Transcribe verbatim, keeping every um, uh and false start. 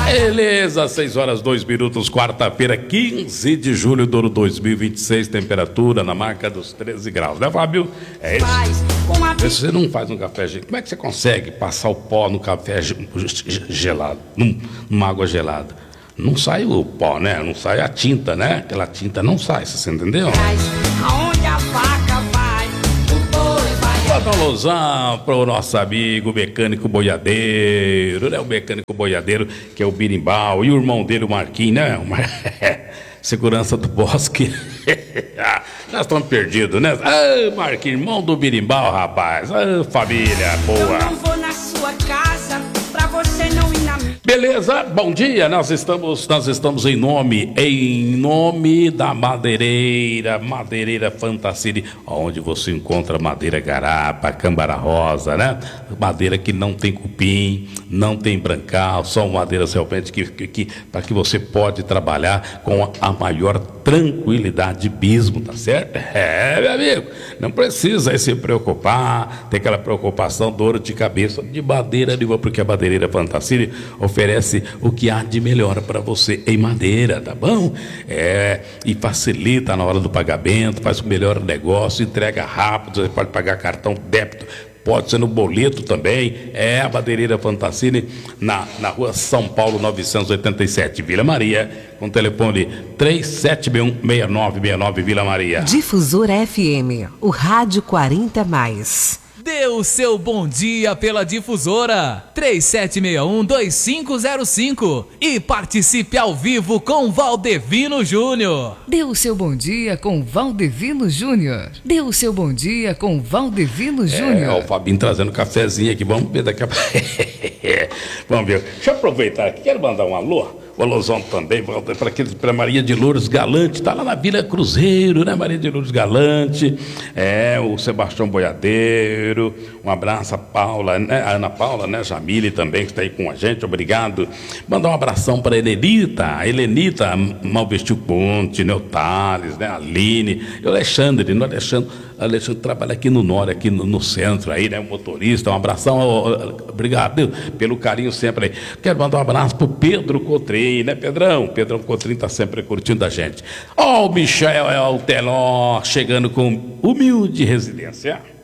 Beleza, seis horas, dois minutos, quarta-feira, quinze de julho do ano dois mil e vinte e seis, temperatura na marca dos treze graus, né, Fábio? É isso. Se você não faz um café gelado, como é que você consegue passar o pó no café gelado, num, numa água gelada? Não sai o pó, né? Não sai a tinta, né? Aquela tinta não sai, você entendeu? Aonde a vaca vai, o boi vai. Manda um alusão pro nosso amigo mecânico boiadeiro, né? O mecânico boiadeiro, que é o Birimbau, e o irmão dele, o Marquinhos, né? O Mar... Segurança do bosque. Nós estamos perdidos, né? Ah, Marquinhos, irmão do Birimbau, rapaz. Ah, família boa. Eu não vou na sua casa pra você não ir na minha. Beleza, bom dia, nós estamos, nós estamos em nome, em nome da madeireira, Madeireira Fantacília, onde você encontra madeira garapa, câmara rosa, né? Madeira que não tem cupim, não tem brancal, são madeiras realmente que, que, que, para que você pode trabalhar com a, a maior tranquilidade mesmo, tá certo? É, meu amigo, não precisa aí se preocupar, ter aquela preocupação, dor de cabeça, de madeira nenhuma, porque a Madeireira Fantacília oferece o que há de melhor para você em madeira, tá bom? É, e facilita na hora do pagamento, faz o melhor negócio, entrega rápido, você pode pagar cartão débito, pode ser no boleto também. É a Madeireira Fantacília na, na rua São Paulo novecentos e oitenta e sete, Vila Maria, com telefone três sete um, seis nove seis nove, Vila Maria. Difusora F M, o rádio quarenta mais. Dê o seu bom dia pela Difusora três sete seis um, dois cinco zero cinco e participe ao vivo com Valdevino Júnior. Dê o seu bom dia com Valdevino Júnior. Dê o seu bom dia com Valdevino Júnior. É, o Fabinho trazendo cafezinho aqui, vamos ver daqui a pouco. Vamos ver, deixa eu aproveitar aqui, quero mandar um alô. O alusão também para Maria de Lourdes Galante, está lá na Vila Cruzeiro, né? Maria de Lourdes Galante, é, o Sebastião Boiadeiro, um abraço a Paula, né? A Ana Paula, né? Jamile também, que está aí com a gente, obrigado. Mandar um abração para a Helenita, a Helenita Malvestiu Ponte, né? O Thales, né? A Aline, e o Alexandre, o Alexandre, Alexandre trabalha aqui no Norte, aqui no, no centro aí, né? O motorista, um abração, obrigado pelo carinho sempre aí. Quero mandar um abraço para o Pedro Cotrim, né, Pedrão? Pedrão Cotrim tá sempre curtindo a gente. Ó, oh, o Michel é o Teló chegando com humilde residência.